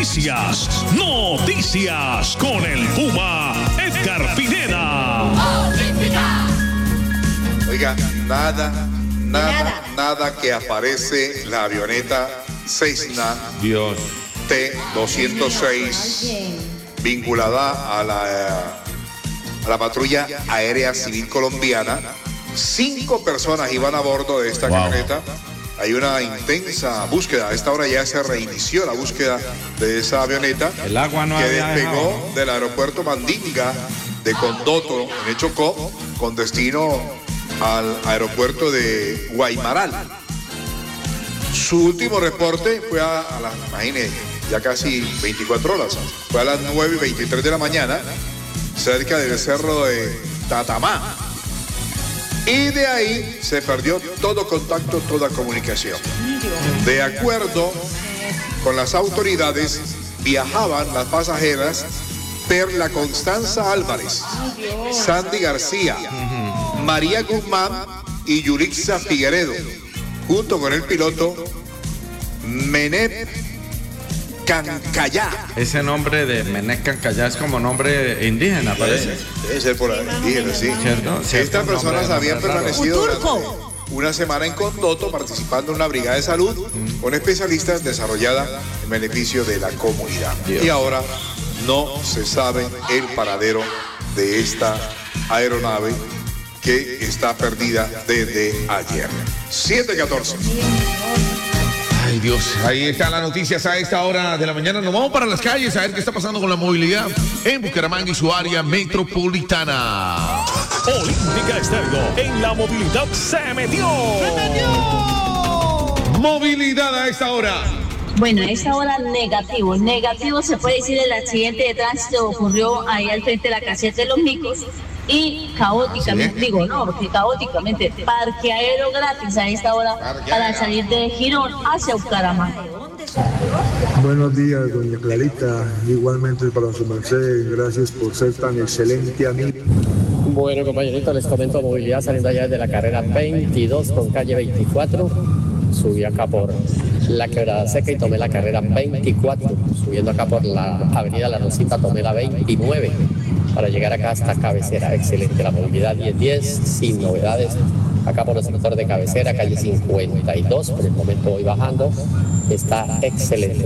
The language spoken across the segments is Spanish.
Noticias con el Puma Edgar Pineda. Oiga, nada que aparece la avioneta Cessna T-206 vinculada a la patrulla aérea civil colombiana. 5 personas iban a bordo de esta camioneta. Hay una intensa búsqueda. A esta hora ya se reinició la búsqueda de esa avioneta El agua no que había despegó dejado. del aeropuerto Mandinga de Condoto, en el Chocó, con destino al aeropuerto de Guaymaral. Su último reporte fue a las, imagínense, ya casi 24 horas. Fue a las 9:23 de la mañana, cerca del cerro de Tatamá. Y de ahí se perdió todo contacto, toda comunicación. De acuerdo con las autoridades, viajaban las pasajeras Perla Constanza Álvarez, Sandy García, María Guzmán y Yurixa Figueredo, junto con el piloto Menep Cancayá. Ese nombre de Menep Cancayá es como nombre indígena, parece. Debe ser por ahí, indígena, sí. ¿Cierto? Estas personas habían permanecido Un turco. durante una semana en Condoto participando en una brigada de salud con especialistas desarrollada en beneficio de la comunidad. Dios. Y ahora no se sabe el paradero de esta aeronave que está perdida desde ayer. 7:14. Ay, Dios, ahí están las noticias a esta hora de la mañana. Nos vamos para las calles a ver qué está pasando con la movilidad en Bucaramanga y su área metropolitana. Olímpica Estéreo en la movilidad se metió. Movilidad a esta hora. Bueno, a esta hora negativo. Negativo se puede decir el accidente de tránsito ocurrió ahí al frente de la caseta de los Micos y caóticamente, caóticamente, parqueadero gratis a esta hora para salir de Girón hacia Bucaramanga. Buenos días, doña Clarita. Igualmente para su merced, gracias por ser tan excelente amigo. Bueno, compañeritos, les comento movilidad saliendo allá desde la carrera 22 con calle 24. Subí acá por la Quebrada Seca y tomé la carrera 24. Subiendo acá por la avenida La Rosita tomé la 29 para llegar acá hasta Cabecera. Excelente la movilidad 10-10, sin novedades. Acá por el sector de Cabecera, calle 52. Por el momento voy bajando. Está excelente.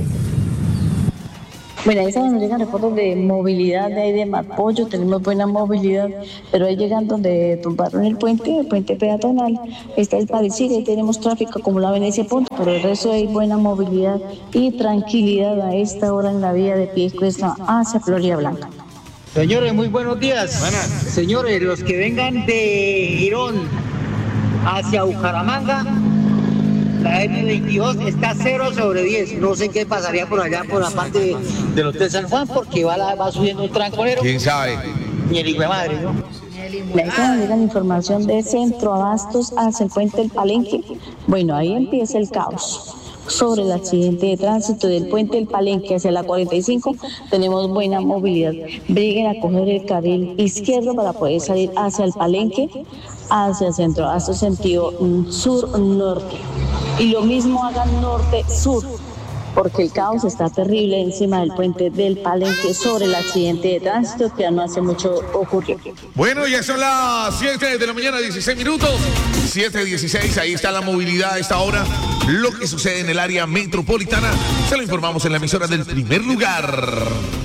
Bueno, ahí es donde llegan reportes de movilidad de ahí de Mapollo, tenemos buena movilidad, pero ahí llegan donde tumbaron el puente peatonal, está el Parisiga y tenemos tráfico acumulado en ese punto, pero el resto hay buena movilidad y tranquilidad a esta hora en la vía de Piedecuesta hacia Florida Blanca. Señores, muy buenos días. Buenas. Señores, los que vengan de Girón hacia Bucaramanga, la M22 está 0/10. No sé qué pasaría por allá, por la parte del Hotel San Juan, porque va subiendo el tranconero. ¿Quién sabe? Ni el hijo de madre, ¿no? Ahí nos llega la información de Centro Abastos hacia el puente del Palenque. Bueno, ahí empieza el caos. Sobre el accidente de tránsito del puente del Palenque hacia la 45, tenemos buena movilidad. Briguen a coger el carril izquierdo para poder salir hacia el Palenque, hacia el Centro Abastos, sentido sur-norte. Y lo mismo hagan norte-sur, porque el caos está terrible encima del puente del Palenque sobre el accidente de tránsito que no hace mucho ocurrió. Bueno, ya son las 7 de la mañana, 16 minutos. 7:16, ahí está la movilidad a esta hora. Lo que sucede en el área metropolitana se lo informamos en la emisora del primer lugar.